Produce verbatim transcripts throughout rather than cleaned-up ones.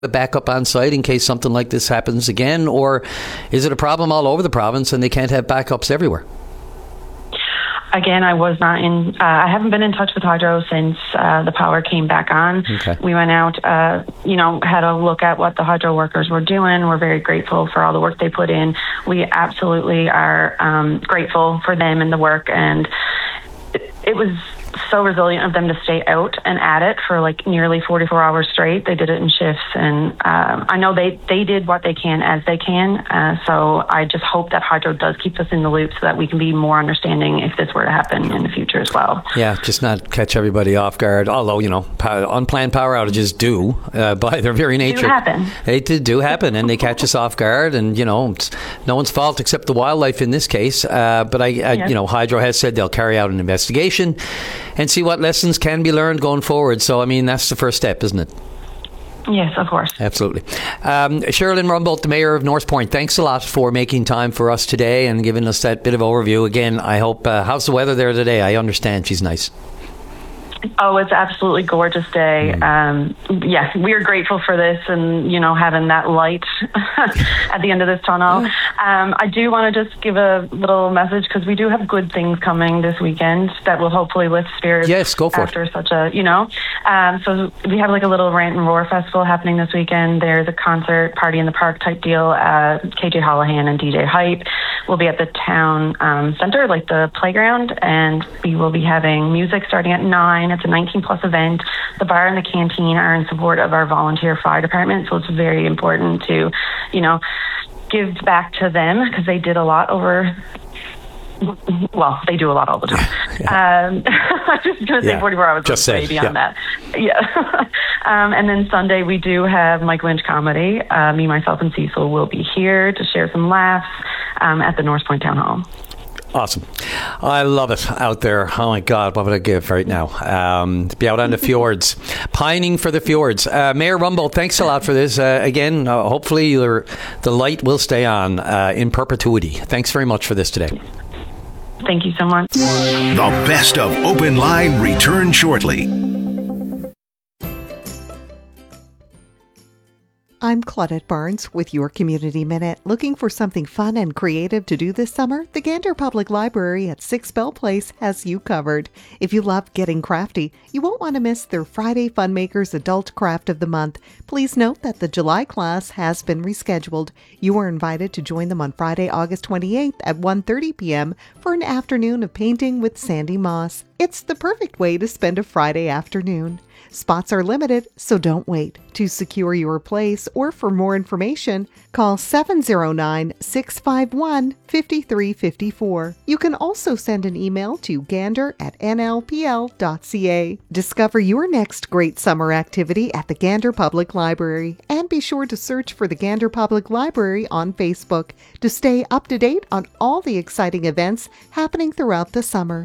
a backup on site in case something like this happens again? Or is it a problem all over the province and they can't have backups everywhere? Again, I was not in, uh, I haven't been in touch with Hydro since uh, the power came back on. Okay. We went out, uh, you know, had a look at what the Hydro workers were doing. We're very grateful for all the work they put in. We absolutely are um, grateful for them and the work. And it, it was so resilient of them to stay out and at it for like nearly forty-four hours straight. They did it in shifts, and um, I know they, they did what they can as they can. Uh, so I just hope that Hydro does keep us in the loop so that we can be more understanding if this were to happen in the future as well. Yeah, just not catch everybody off guard. Although, you know, pow- unplanned power outages do, uh, by their very nature. Do happen. They do, do happen, and they catch us off guard. And, you know, it's no one's fault except the wildlife in this case. Uh, but, I, I yes. you know, Hydro has said they'll carry out an investigation and see what lessons can be learned going forward. So, I mean, that's the first step, isn't it? Yes, of course. Absolutely. Um, Sherilyn Rumbold, the Mayor of North Point, thanks a lot for making time for us today and giving us that bit of overview. Again, I hope, uh, how's the weather there today? I understand she's nice. Oh, it's absolutely gorgeous day. Mm. Um, yes, we are grateful for this and, you know, having that light at the end of this tunnel. Um, I do want to just give a little message because we do have good things coming this weekend that will hopefully lift spirits. Yes, go for after it. such a, you know. Um, so we have like a little Rant and Roar festival happening this weekend. There's a concert, party in the park type deal. Uh, K J Hollahan and D J Hype will be at the town um, center, like the playground, and we will be having music starting at nine. It's a nineteen plus event. The bar and the canteen are in support of our volunteer fire department, so it's very important to, you know, give back to them because they did a lot over. Well, they do a lot all the time. Yeah. Um, I'm just going to say yeah. forty-four hours just say beyond yeah. that. Yeah. um, and then Sunday we do have Mike Lynch comedy. Uh, me, myself, and Cecil will be here to share some laughs um, at the North Point Town Hall. Awesome. I love it out there. Oh my God, what would I give right now? Um, to be out on the fjords, pining for the fjords. Uh, Mayor Rumbold, thanks a lot for this. Uh, again, uh, hopefully your, the light will stay on uh, in perpetuity. Thanks very much for this today. Thank you so much. The best of Open Line return shortly. I'm Claudette Barnes with your Community Minute. Looking for something fun and creative to do this summer? The Gander Public Library at six Bell Place has you covered. If you love getting crafty, you won't want to miss their Friday Funmakers Adult Craft of the Month. Please note that the July class has been rescheduled. You are invited to join them on Friday, August twenty-eighth at one thirty p.m. for an afternoon of painting with Sandy Moss. It's the perfect way to spend a Friday afternoon. Spots are limited, so don't wait. To secure your place or for more information, call seven oh nine, six five one, five three five four. You can also send an email to gander at n l p l dot c a. Discover your next great summer activity at the Gander Public Library, and be sure to search for the Gander Public Library on Facebook to stay up to date on all the exciting events happening throughout the summer.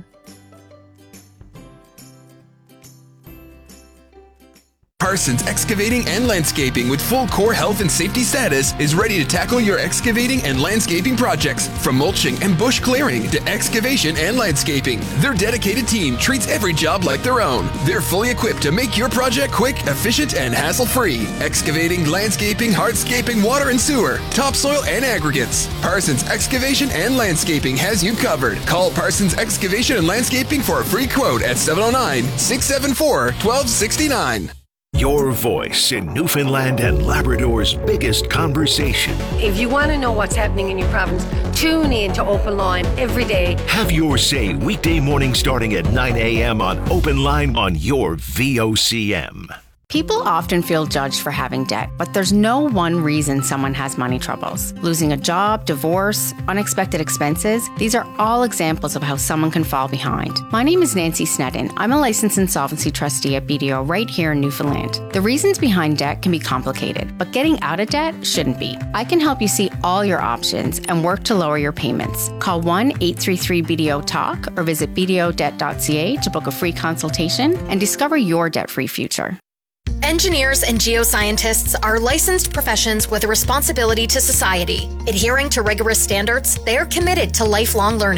Parsons Excavating and Landscaping with full core health and safety status is ready to tackle your excavating and landscaping projects. From mulching and bush clearing to excavation and landscaping, their dedicated team treats every job like their own. They're fully equipped to make your project quick, efficient, and hassle-free. Excavating, landscaping, hardscaping, water and sewer, topsoil, and aggregates. Parsons Excavation and Landscaping has you covered. Call Parsons Excavation and Landscaping for a free quote at seven oh nine, six seven four, one two six nine. Your voice in Newfoundland and Labrador's biggest conversation. If you want to know what's happening in your province, tune in to Open Line every day. Have your say weekday morning starting at nine a.m. on Open Line on your V O C M. People often feel judged for having debt, but there's no one reason someone has money troubles. Losing a job, divorce, unexpected expenses, these are all examples of how someone can fall behind. My name is Nancy Snedden. I'm a licensed insolvency trustee at B D O right here in Newfoundland. The reasons behind debt can be complicated, but getting out of debt shouldn't be. I can help you see all your options and work to lower your payments. Call one eight three three B D O talk or visit b d o debt dot c a to book a free consultation and discover your debt-free future. Engineers and geoscientists are licensed professions with a responsibility to society. Adhering to rigorous standards, they are committed to lifelong learning.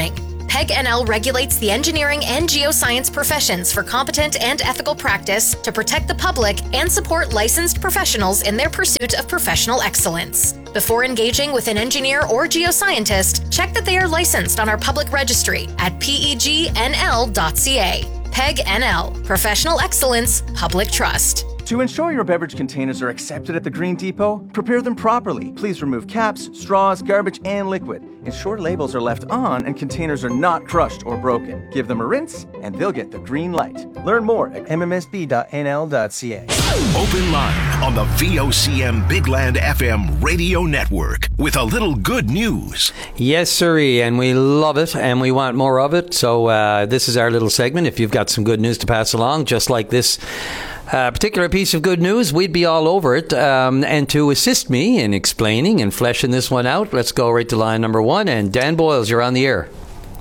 PEG N L regulates the engineering and geoscience professions for competent and ethical practice to protect the public and support licensed professionals in their pursuit of professional excellence. Before engaging with an engineer or geoscientist, check that they are licensed on our public registry at P E G N L dot C A. PEG N L, Professional Excellence, Public Trust. To ensure your beverage containers are accepted at the Green Depot, prepare them properly. Please remove caps, straws, garbage, and liquid. Ensure labels are left on and containers are not crushed or broken. Give them a rinse, and they'll get the green light. Learn more at m m s b dot n l dot c a. Open Line on the V O C M Bigland F M radio network with a little good news. Yes, sirree, and we love it, and we want more of it. So uh, this is our little segment. If you've got some good news to pass along, just like this Uh, particular piece of good news, we'd be all over it. Um, and to assist me in explaining and fleshing this one out, let's go right to line number one. And Dan Boyles, you're on the air.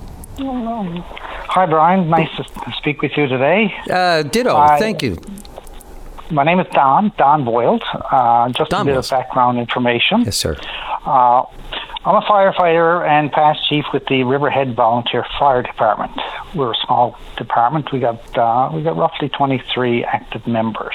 Hi, Brian. Nice to speak with you today. Uh, ditto. I, Thank you. My name is Don, Don Boyles. Uh, just Don a bit Boyles. of background information. Yes, sir. Uh, I'm a firefighter and past chief with the Riverhead Volunteer Fire Department. We're a small department. We got uh, we got roughly twenty-three active members,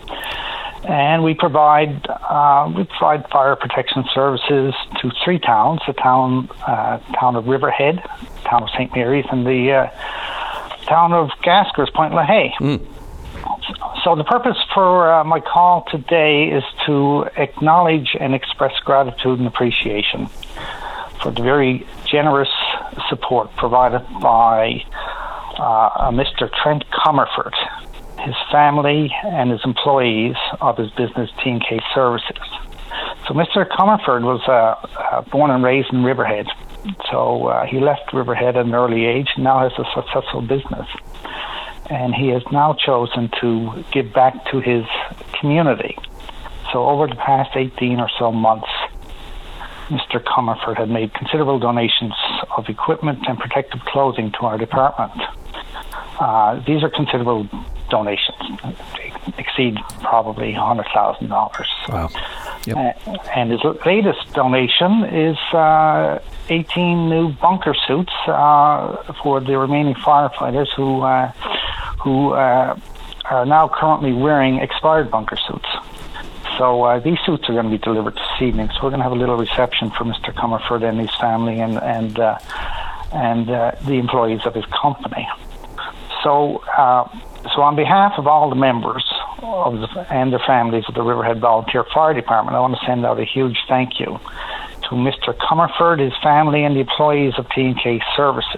and we provide uh, we provide fire protection services to three towns: the town uh, town of Riverhead, town of Saint Mary's, and the uh, town of Gaskers, Point LaHaye. Mm. So the purpose for uh, my call today is to acknowledge and express gratitude and appreciation for the very generous support provided by uh, Mister Trent Comerford, his family, and his employees of his business T and K Services. So Mister Comerford was uh, uh, born and raised in Riverhead. So uh, he left Riverhead at an early age and now has a successful business. And he has now chosen to give back to his community. So over the past eighteen or so months, Mister Comerford had made considerable donations of equipment and protective clothing to our department. Uh, these are considerable donations. They exceed probably one hundred thousand dollars. Wow. Yep. Uh, and his latest donation is uh, eighteen new bunker suits uh, for the remaining firefighters who uh, who uh, are now currently wearing expired bunker suits. So uh, these suits are going to be delivered this evening. So we're going to have a little reception for Mister Comerford and his family and and uh, and uh, the employees of his company. So uh, so on behalf of all the members of the, and their families of the Riverhead Volunteer Fire Department, I want to send out a huge thank you to Mister Comerford, his family, and the employees of T and K Services.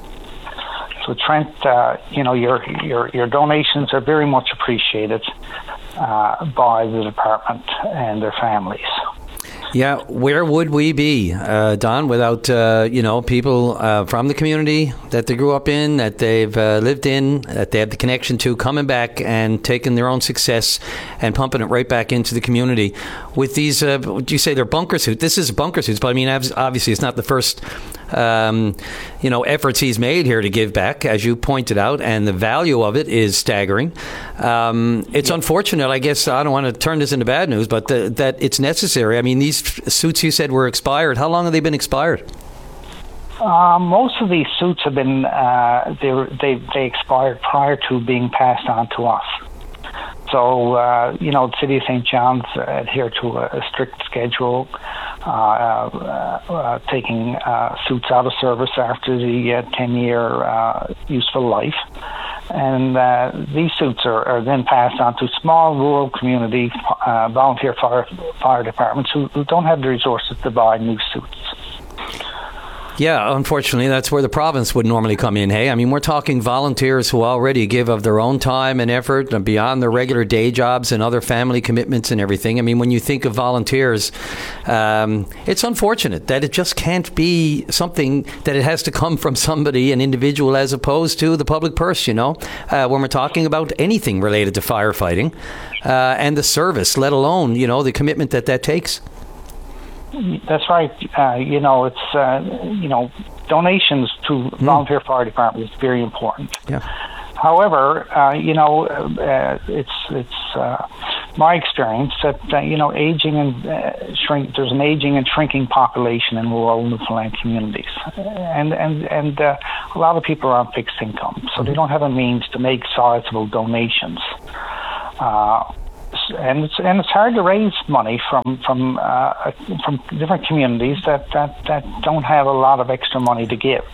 So Trent, uh, you know, your your your donations are very much appreciated uh, by the department and their families. Yeah, where would we be, uh, Don, without, uh, you know, people uh, from the community that they grew up in, that they've uh, lived in, that they have the connection to, coming back and taking their own success and pumping it right back into the community with these, uh, would you say they're bunker suits? This is bunker suits, but I mean, obviously it's not the first, um, you know, efforts he's made here to give back, as you pointed out, and the value of it is staggering. Um, it's yeah. unfortunate, I guess, I don't want to turn this into bad news, but the, that it's necessary. I mean, these suits you said were expired. How long have they been expired? Uh, most of these suits have been uh, they, they they expired prior to being passed on to us. So uh, you know, the City of Saint John's adhere to a, a strict schedule, uh, uh, uh, taking uh, suits out of service after the uh, ten-year uh, useful life. And uh, these suits are, are then passed on to small rural community uh, volunteer fire fire departments who, who don't have the resources to buy new suits. Yeah, unfortunately, that's where the province would normally come in, hey? I mean, we're talking volunteers who already give of their own time and effort beyond their regular day jobs and other family commitments and everything. I mean, when you think of volunteers, um, it's unfortunate that it just can't be something that it has to come from somebody, an individual, as opposed to the public purse, you know, uh, when we're talking about anything related to firefighting uh, and the service, let alone, you know, the commitment that that takes. That's right. Uh, you know, it's, uh, you know, donations to mm. volunteer fire department is very important. Yeah. However, uh, you know, uh, it's, it's, uh, my experience that uh, you know aging and uh, shrink. There's an aging and shrinking population in rural Newfoundland communities, and and and uh, a lot of people are on fixed income, so they don't have a means to make sizable donations. Uh, and it's and it's hard to raise money from from uh, from different communities that, that, that don't have a lot of extra money to give.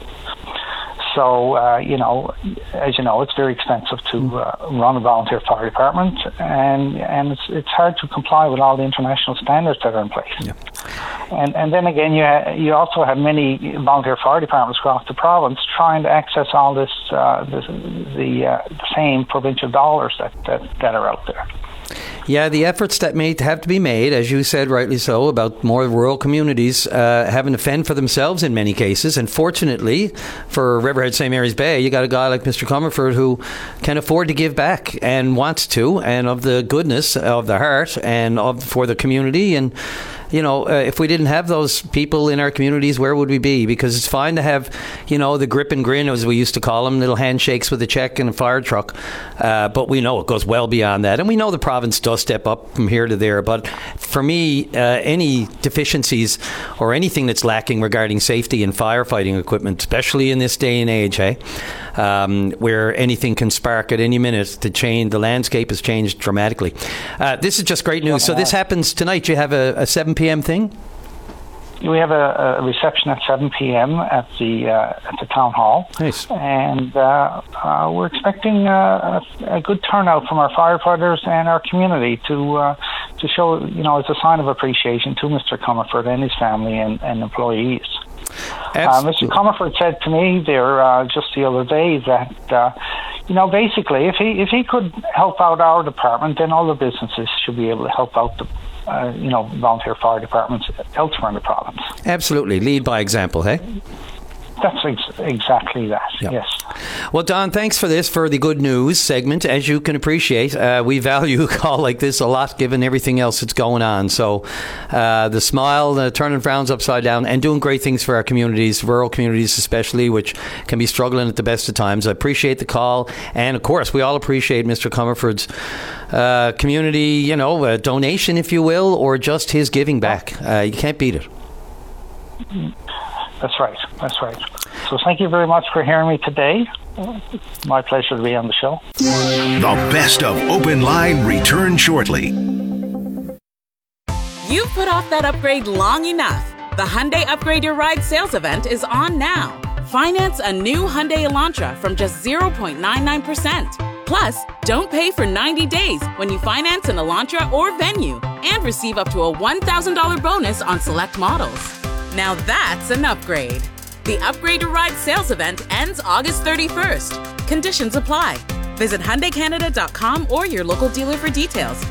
So, uh, you know, as you know, it's very expensive to uh, run a volunteer fire department, and and it's it's hard to comply with all the international standards that are in place. Yeah. And and then again, you ha- you also have many volunteer fire departments across the province trying to access all this uh, this, the uh, the same provincial dollars that, that, that are out there. Yeah, the efforts that may have to be made, as you said rightly so, about more rural communities uh, having to fend for themselves in many cases. And fortunately for Riverhead Saint Mary's Bay, you got a guy like Mister Comerford who can afford to give back and wants to, and of the goodness of the heart and of for the community. And you know, uh, if we didn't have those people in our communities, where would we be? Because it's fine to have, you know, the grip and grin, as we used to call them, little handshakes with a check and a fire truck. Uh, but we know it goes well beyond that. And we know the province does step up from here to there. But for me, uh, any deficiencies or anything that's lacking regarding safety and firefighting equipment, especially in this day and age, hey, um, where anything can spark at any minute to change, the landscape has changed dramatically. Uh, this is just great news. So this happens tonight. You have a, a seven p.m. thing? We have a, a reception at seven p.m. at the uh, at the town hall. Nice. And uh, uh, we're expecting uh, a, a good turnout from our firefighters and our community to uh, to show, you know, as a sign of appreciation to Mister Comerford and his family and, and employees. Uh, Mister Comerford said to me there uh, just the other day that, uh, you know, basically, if he if he could help out our department, then all the businesses should be able to help out the, uh, you know, volunteer fire departments elsewhere in the province. Absolutely, lead by example, hey? That's ex- exactly that, yeah. Yes. Well, Don, thanks for this, for the good news segment. As you can appreciate, uh, we value a call like this a lot, given everything else that's going on. So uh, the smile, the turning frowns upside down, and doing great things for our communities, rural communities especially, which can be struggling at the best of times. I appreciate the call. And, of course, we all appreciate Mister Comerford's uh, community, you know, uh, donation, if you will, or just his giving back. Uh, you can't beat it. That's right. That's right. So thank you very much for hearing me today. My pleasure to be on the show. The best of Open Line returns shortly. You've put off that upgrade long enough. The Hyundai Upgrade Your Ride sales event is on now. Finance a new Hyundai Elantra from just zero point nine nine percent. Plus, don't pay for ninety days when you finance an Elantra or Venue, and receive up to a one thousand dollars bonus on select models. Now that's an upgrade. The Upgrade Your Ride sales event ends August thirty-first. Conditions apply. Visit Hyundai Canada dot com or your local dealer for details.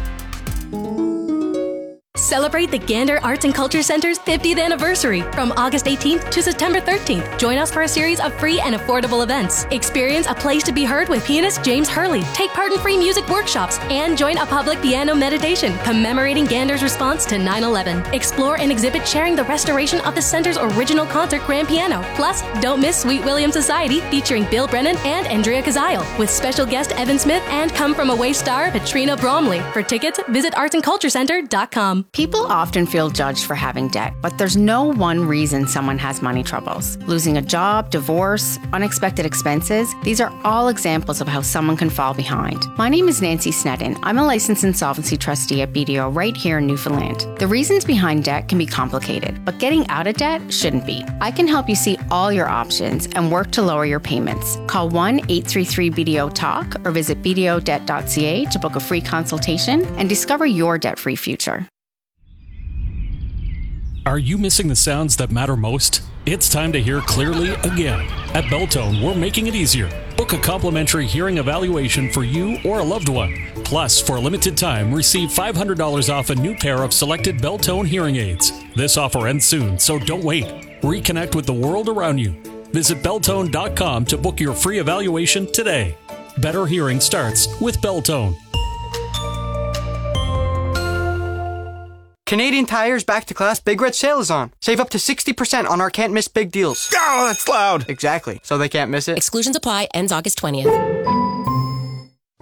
Celebrate the Gander Arts and Culture Center's fiftieth anniversary from August eighteenth to September thirteenth. Join us for a series of free and affordable events. Experience A Place to Be Heard with pianist James Hurley. Take part in free music workshops and join a public piano meditation commemorating Gander's response to nine eleven. Explore and exhibit sharing the restoration of the center's original concert grand piano. Plus, don't miss Sweet William Society featuring Bill Brennan and Andrea Kazile with special guest Evan Smith and Come From Away star Katrina Bromley. For tickets, visit arts and culture center dot com. People often feel judged for having debt, but there's no one reason someone has money troubles. Losing a job, divorce, unexpected expenses, these are all examples of how someone can fall behind. My name is Nancy Sneddon. I'm a licensed insolvency trustee at B D O right here in Newfoundland. The reasons behind debt can be complicated, but getting out of debt shouldn't be. I can help you see all your options and work to lower your payments. Call one eight three three B D O talk or visit b d o debt dot c a to book a free consultation and discover your debt-free future. Are you missing the sounds that matter most? It's time to hear clearly again. At Beltone, we're making it easier. Book a complimentary hearing evaluation for you or a loved one. Plus, for a limited time, receive five hundred dollars off a new pair of selected Beltone hearing aids. This offer ends soon, so don't wait. Reconnect with the world around you. Visit beltone dot com to book your free evaluation today. Better hearing starts with Beltone. Canadian Tire's Back to Class Big Red Sale is on. Save up to sixty percent on our can't miss big deals. Oh, that's loud. Exactly. So they can't miss it. Exclusions apply. Ends August twentieth.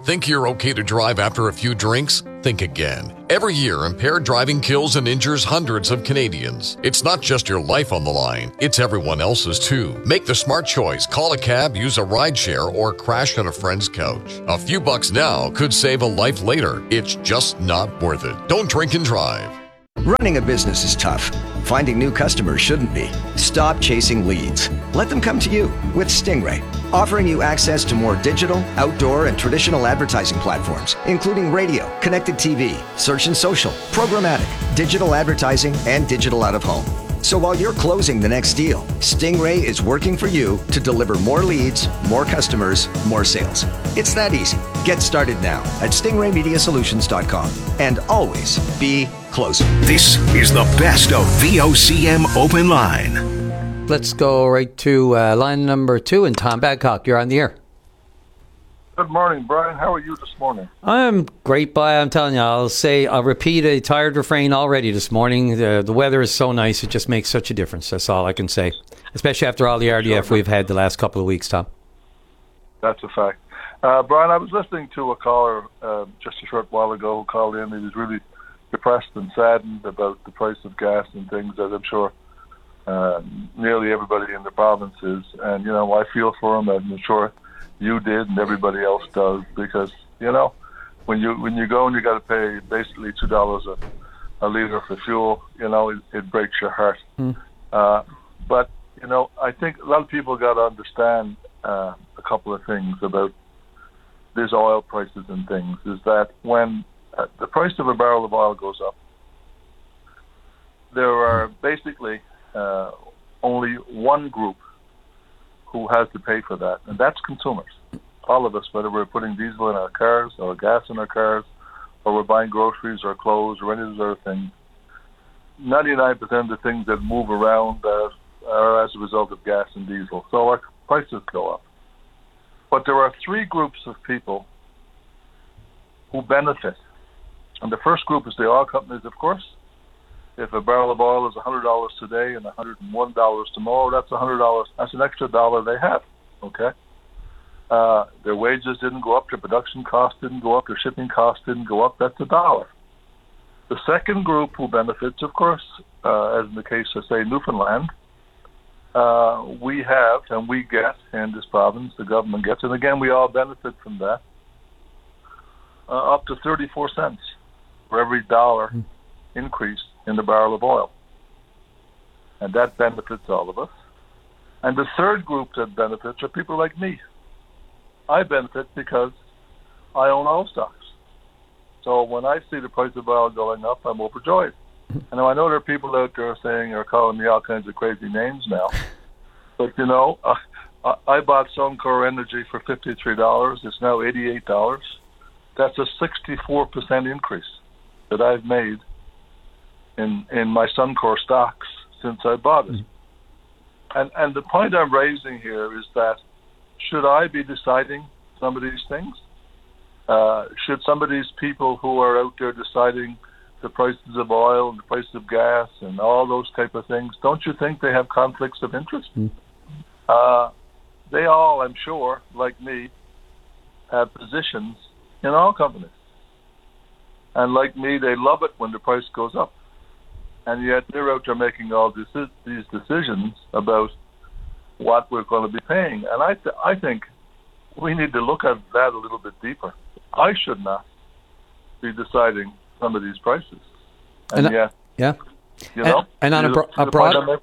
Think you're okay to drive after a few drinks? Think again. Every year, impaired driving kills and injures hundreds of Canadians. It's not just your life on the line, it's everyone else's too. Make the smart choice. Call a cab, use a rideshare, or crash on a friend's couch. A few bucks now could save a life later. It's just not worth it. Don't drink and drive. Running a business is tough. Finding new customers shouldn't be. Stop chasing leads. Let them come to you with Stingray, offering you access to more digital, outdoor, and traditional advertising platforms, including radio, connected T V, search and social, programmatic, digital advertising, and digital out-of-home. So while you're closing the next deal, Stingray is working for you to deliver more leads, more customers, more sales. It's that easy. Get started now at stingray media solutions dot com and always be closer. This is the best of V O C M Open Line. Let's go right to uh, line number two, and Tom Badcock, you're on the air. Good morning, Brian. How are you this morning? I'm great, by I'm telling you. I'll say, I'll repeat a tired refrain already this morning. The, the weather is so nice, it just makes such a difference. That's all I can say, especially after all the R D F we've had the last couple of weeks, Tom. That's a fact. Uh, Brian, I was listening to a caller uh, just a short while ago who called in. He was really depressed and saddened about the price of gas and things, as I'm sure uh, nearly everybody in the province is. And, you know, I feel for him, and I'm sure you did and everybody else does, because, you know, when you when you go and you got to pay basically two dollars a, a litre for fuel, you know, it, it breaks your heart. Mm. Uh, but, you know, I think a lot of people got to understand uh, a couple of things about these oil prices and things, is that when uh, the price of a barrel of oil goes up, there are basically uh, only one group who has to pay for that, and that's consumers. All of us, whether we're putting diesel in our cars or gas in our cars, or we're buying groceries or clothes or any of those other things, ninety-nine percent of the things that move around uh, are as a result of gas and diesel. So our prices go up. But there are three groups of people who benefit. And the first group is the oil companies, of course. If a barrel of oil is one hundred dollars today and one hundred one dollars tomorrow, that's one hundred dollars. That's an extra dollar they have, okay? Uh, their wages didn't go up, their production costs didn't go up, their shipping costs didn't go up, that's a dollar. The second group who benefits, of course, uh, as in the case of, say, Newfoundland, uh, we have and we get in this province, the government gets, and again, we all benefit from that, uh, up to thirty-four cents for every dollar mm. increase in the barrel of oil. And that benefits all of us. And the third group that benefits are people like me. I benefit because I own oil stocks. So when I see the price of oil going up, I'm overjoyed. And I know there are people out there saying, or calling me all kinds of crazy names now. But, you know, uh, I bought Suncor Energy for fifty-three dollars. It's now eighty-eight dollars. That's a sixty-four percent increase that I've made in in my Suncor stocks since I bought it. Mm-hmm. And and the point I'm raising here is that should I be deciding some of these things? Uh, should some of these people who are out there deciding the prices of oil and the price of gas and all those type of things, don't you think they have conflicts of interest? Mm-hmm. Uh, they all, I'm sure, like me, have positions in all companies. And like me, they love it when the price goes up. And yet they're out there making all this, these decisions about what we're going to be paying. And I, th- I think we need to look at that a little bit deeper. I should not be deciding some of these prices. And, and yet, yeah. you know, and, and on a, bro- a broad...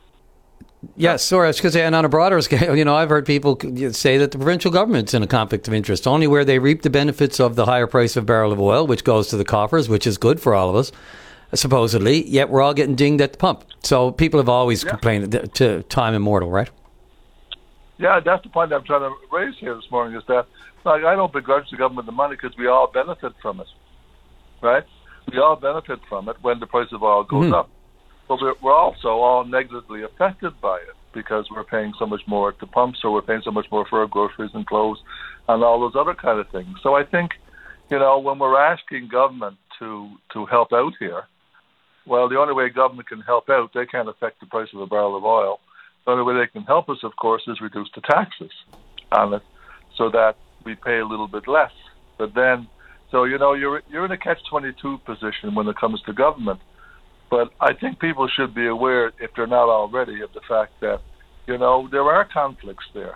Yes, sorry, I was going to say, and on a broader scale, you know, I've heard people say that the provincial government's in a conflict of interest, only where they reap the benefits of the higher price of barrel of oil, which goes to the coffers, which is good for all of us, supposedly, yet we're all getting dinged at the pump. So people have always yeah. complained to time immortal, right? Yeah, that's the point I'm trying to raise here this morning, is that like, I don't begrudge the government the money because we all benefit from it, right? We all benefit from it when the price of oil goes mm-hmm. up. But we're, we're also all negatively affected by it because we're paying so much more at the pumps, or we're paying so much more for our groceries and clothes and all those other kind of things. So I think, you know, when we're asking government to, to help out here, well, the only way government can help out, they can't affect the price of a barrel of oil. The only way they can help us, of course, is reduce the taxes on it so that we pay a little bit less But then, so, you know, you're you're in a catch twenty-two position when it comes to government. But I think people should be aware, if they're not already, of the fact that, you know, there are conflicts there.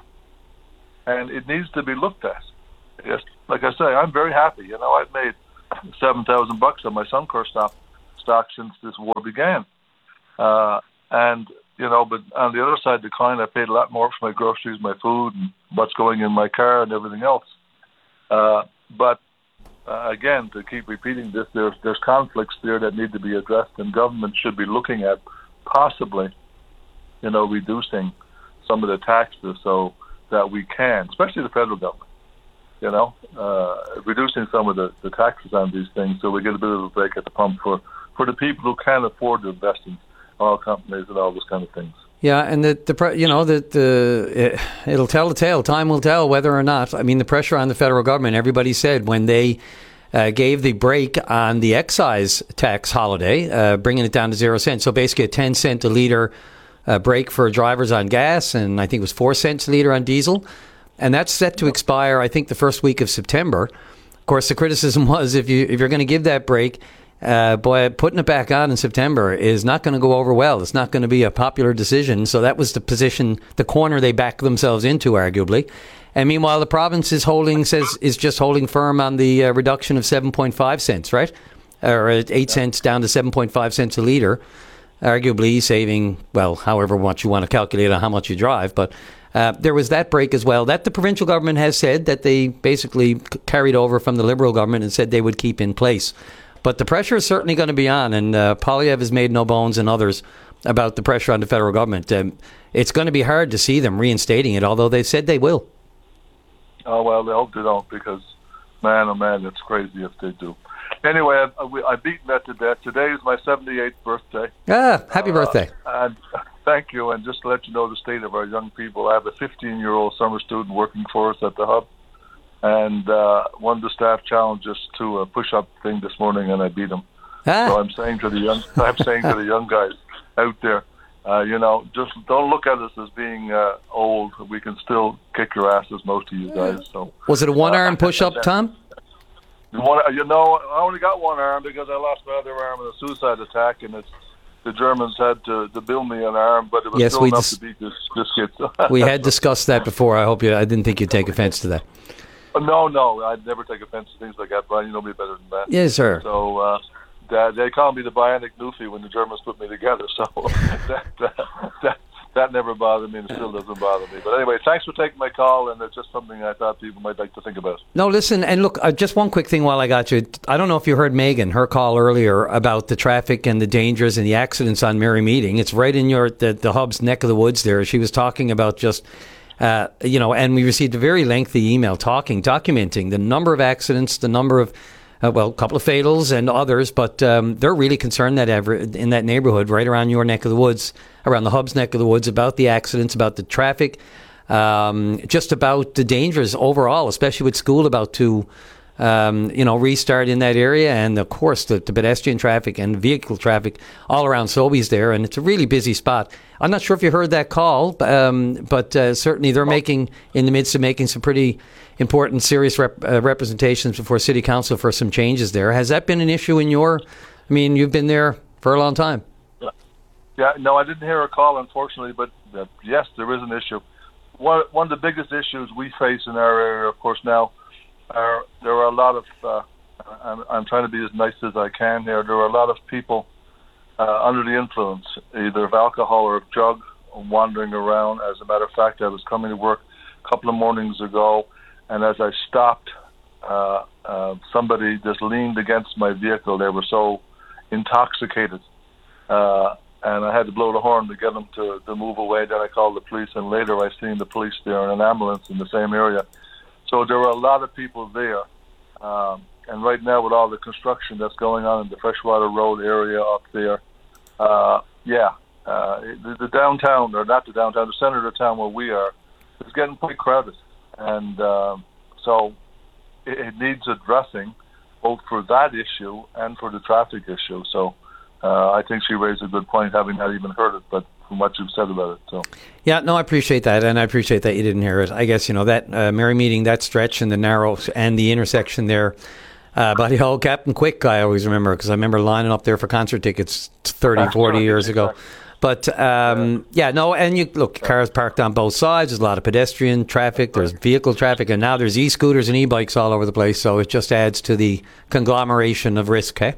And it needs to be looked at. Yes, like I say, I'm very happy. You know, I've made seven thousand bucks on my Suncor stock, stock since this war began. Uh, and, you know, but on the other side of the coin, I paid a lot more for my groceries, my food, and what's going in my car and everything else. Uh, but, uh, again, to keep repeating this, there's, there's conflicts there that need to be addressed, and government should be looking at possibly, you know, reducing some of the taxes so that we can, especially the federal government, you know, uh, reducing some of the, the taxes on these things so we get a bit of a break at the pump for, for the people who can afford to invest in oil companies and all those kind of things. Yeah, and the, the you know, the, the it, it'll tell the tale. Time will tell whether or not. I mean, the pressure on the federal government, everybody said when they uh, gave the break on the excise tax holiday, uh, bringing it down to zero cents. So basically a ten cent a litre uh, break for drivers on gas, and I think it was four cents a litre on diesel. And that's set to expire, I think, the first week of September. Of course, the criticism was if, you, if you're going to give that break, Uh, boy, putting it back on in September is not going to go over well. It's not going to be a popular decision. So that was the position, the corner they backed themselves into, arguably. And meanwhile, the province is holding, says, is just holding firm on the uh, reduction of seven point five cents, right? Or eight cents down to seven point five cents a litre, arguably saving, well, however much you want to calculate on how much you drive. But uh, there was that break as well. That the provincial government has said that they basically c- carried over from the Liberal government and said they would keep in place. But the pressure is certainly going to be on, and uh, Poilievre has made no bones, and others, about the pressure on the federal government. Um, it's going to be hard to see them reinstating it, although they've said they will. Oh, well, they hope they don't, because, man, oh, man, it's crazy if they do. Anyway, I, I beat that to death. Today is my seventy-eighth birthday. Ah, happy uh, birthday. And thank you, and just to let you know the state of our young people, I have a fifteen-year-old summer student working for us at the Hub. And uh, one of the staff challenged us to a push-up thing this morning, and I beat him. Ah. So I'm saying to the young, I'm saying to the young guys out there, uh, you know, just don't look at us as being uh, old. We can still kick your asses, most of you guys. So was it a one-arm uh, push-up, Tom? One, you know, I only got one arm because I lost my other arm in a suicide attack, and it's the Germans had to, to build me an arm, but it was yes, still enough dis- to beat this, this kid. We had discussed that before. I hope you. I didn't think you'd take offense to that. No, no, I'd never take offense to things like that, Brian. You know me better than that. Yes, sir. So uh, that, they call me the bionic Newfie when the Germans put me together. So that, that, that, that never bothered me and still doesn't bother me. But anyway, thanks for taking my call, and it's just something I thought people might like to think about. No, listen, and look, uh, just one quick thing while I got you. I don't know if you heard Megan, her call earlier about the traffic and the dangers and the accidents on Mary Meeting. It's right in your the, the Hub's neck of the woods there. She was talking about just... Uh, you know, and we received a very lengthy email talking, documenting the number of accidents, the number of, uh, well, a couple of fatals and others, but um, they're really concerned that ever in that neighborhood, right around your neck of the woods, around the Hub's neck of the woods, about the accidents, about the traffic, um, just about the dangers overall, especially with school about to, um, you know, restart in that area, and of course the, the pedestrian traffic and vehicle traffic all around Sobeys there, and it's a really busy spot. I'm not sure if you heard that call, um, but uh, certainly they're making, in the midst of making some pretty important, serious rep, uh, representations before City Council for some changes there. Has that been an issue in your, I mean, you've been there for a long time. Yeah, no, I didn't hear a call, unfortunately, but uh, yes, there is an issue. One, one of the biggest issues we face in our area, of course, now, are there are a lot of, uh, I'm, I'm trying to be as nice as I can here, there are a lot of people Uh, under the influence, either of alcohol or of drug, wandering around. As a matter of fact, I was coming to work a couple of mornings ago, and as I stopped, uh, uh, somebody just leaned against my vehicle. They were so intoxicated, uh, and I had to blow the horn to get them to, to move away. Then I called the police, and later I seen the police there in an ambulance in the same area. So there were a lot of people there. Um, And right now, with all the construction that's going on in the Freshwater Road area up there, uh, yeah, uh, the, the downtown, or not the downtown, the center of the town where we are, is getting quite crowded. And um, so it, it needs addressing, both for that issue and for the traffic issue. So uh, I think she raised a good point, having not even heard it, but from what you've said about it. So. Yeah, no, I appreciate that, and I appreciate that you didn't hear it. I guess, you know, that uh, Mary meeting, that stretch and the narrow and the intersection there, uh, by the old Captain Quick, I always remember, because I remember lining up there for concert tickets thirty, forty years ago. But, um, yeah, no, and you look, cars parked on both sides. There's a lot of pedestrian traffic. There's vehicle traffic. And now there's e-scooters and e-bikes all over the place. So it just adds to the conglomeration of risk, eh?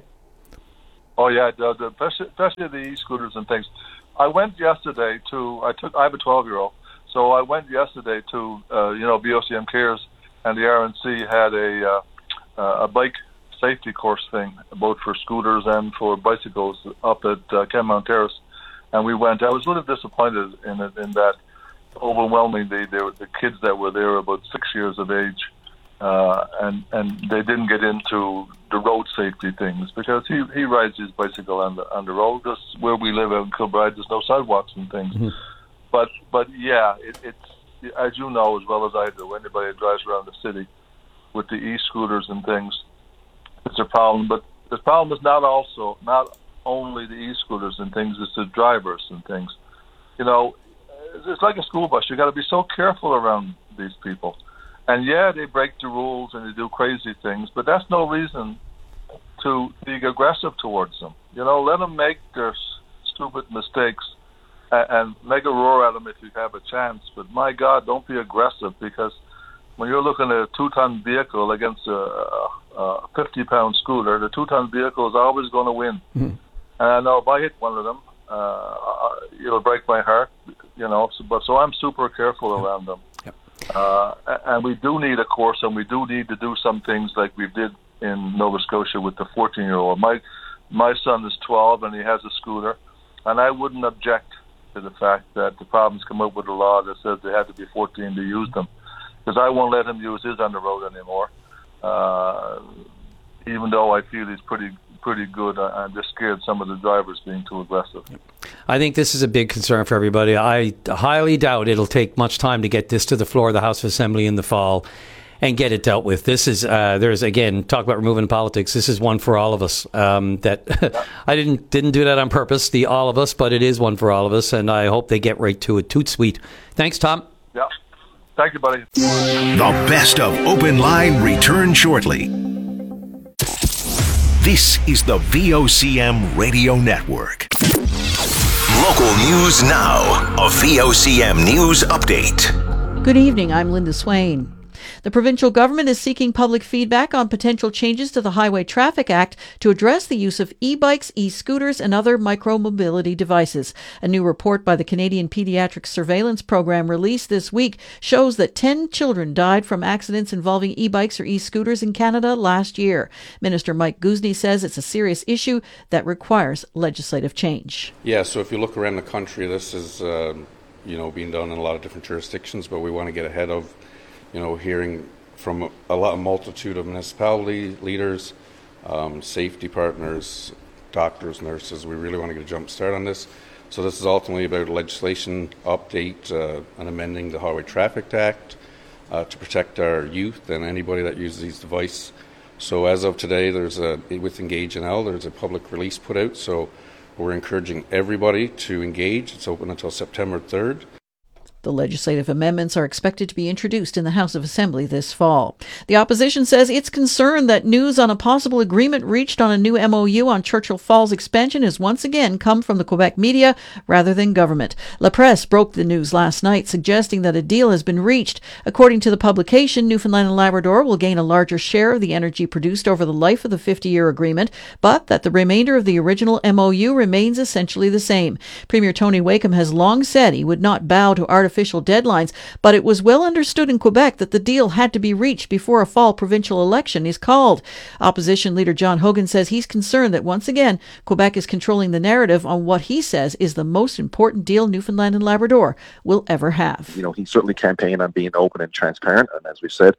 Oh, yeah, the, the, especially, especially the e-scooters and things. I went yesterday to, I took, I have a twelve-year-old. So I went yesterday to, uh, you know, B O C M Cares, and the R N C had a, uh, uh, a bike safety course thing, both for scooters and for bicycles up at uh, Kenmount Terrace. And we went. I was a little disappointed in it, in that overwhelmingly they were, the kids that were there were about six years of age, uh, and and they didn't get into the road safety things, because he, he rides his bicycle on the on the road. Just where we live out in Kilbride, there's no sidewalks and things. Mm-hmm. But but yeah, it, it's, as you know as well as I do, anybody that drives around the city with the e-scooters and things, it's a problem. But the problem is not also not. only the e-scooters and things, it's the drivers and things. You know, it's like a school bus. You got to be so careful around these people. And yeah, they break the rules and they do crazy things, but that's no reason to be aggressive towards them. You know, let them make their s- stupid mistakes and, and make a roar at them if you have a chance. But my God, don't be aggressive, because when you're looking at a two-ton vehicle against a, a fifty-pound scooter, the two-ton vehicle is always going to win. Mm-hmm. And I know if I hit one of them, uh, it'll break my heart, you know. So, but so I'm super careful around them. Yep. Uh, and we do need a course, and we do need to do some things like we did in Nova Scotia with the fourteen-year-old. My my son is twelve, and he has a scooter, and I wouldn't object to the fact that the province come up with a law that says they have to be fourteen to use them, because I won't let him use his on the road anymore. Uh, even though I feel he's pretty. pretty good. I'm just scared some of the drivers being too aggressive. I think this is a big concern for everybody. I highly doubt it'll take much time to get this to the floor of the House of Assembly in the fall and get it dealt with. This is, uh, there's, again, talk about removing politics. This is one for all of us. Um, that yeah. I didn't didn't do that on purpose, the all of us, but it is one for all of us, and I hope they get right to it. Toot sweet. Thanks, Tom. Yeah. Thank you, buddy. The best of Open Line return shortly. This is the V O C M Radio Network. Local news now. A V O C M News Update. Good evening. I'm Linda Swain. The provincial government is seeking public feedback on potential changes to the Highway Traffic Act to address the use of e-bikes, e-scooters, and other micromobility devices. A new report by the Canadian Pediatric Surveillance Program released this week shows that ten children died from accidents involving e-bikes or e-scooters in Canada last year. Minister Mike Guzny says it's a serious issue that requires legislative change. Yeah, so if you look around the country, this is uh, you know, being done in a lot of different jurisdictions, but we want to get ahead of you know, hearing from a lot, a multitude of municipality leaders, um, safety partners, doctors, nurses. We really want to get a jump start on this. So this is ultimately about a legislation update uh, and amending the Highway Traffic Act uh, to protect our youth and anybody that uses these devices. So as of today, there's a, with Engage N L, there's a public release put out. So we're encouraging everybody to engage. It's open until September third. The legislative amendments are expected to be introduced in the House of Assembly this fall. The opposition says it's concerned that news on a possible agreement reached on a new M O U on Churchill Falls expansion has once again come from the Quebec media rather than government. La Presse broke the news last night, suggesting that a deal has been reached. According to the publication, Newfoundland and Labrador will gain a larger share of the energy produced over the life of the fifty-year agreement, but that the remainder of the original M O U remains essentially the same. Premier Tony Wakeham has long said he would not bow to artificial official deadlines, but it was well understood in Quebec that the deal had to be reached before a fall provincial election is called. Opposition leader John Hogan says he's concerned that once again, Quebec is controlling the narrative on what he says is the most important deal Newfoundland and Labrador will ever have. You know, he certainly campaigned on being open and transparent, and as we said,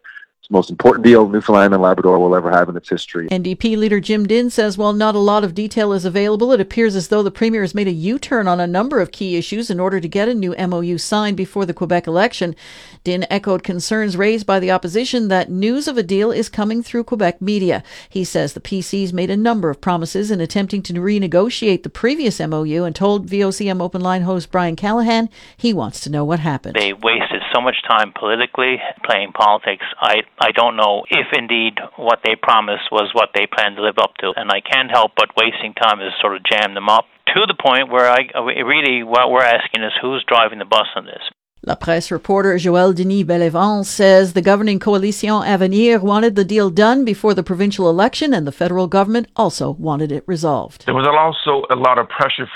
It's the most important deal Newfoundland and Labrador will ever have in its history. N D P leader Jim Dinn says while not a lot of detail is available, it appears as though the Premier has made a U-turn on a number of key issues in order to get a new M O U signed before the Quebec election. Dinn echoed concerns raised by the opposition that news of a deal is coming through Quebec media. He says the P C's made a number of promises in attempting to renegotiate the previous M O U and told V O C M Open Line host Brian Callahan he wants to know what happened. They wasted so much time politically playing politics. I, I don't know if indeed what they promised was what they planned to live up to. And I can't help but wasting time has sort of jammed them up to the point where I really what we're asking is who's driving the bus on this. La Presse reporter Joël Denis Bellevance says the governing Coalition Avenir wanted the deal done before the provincial election and the federal government also wanted it resolved. There was also a lot of pressure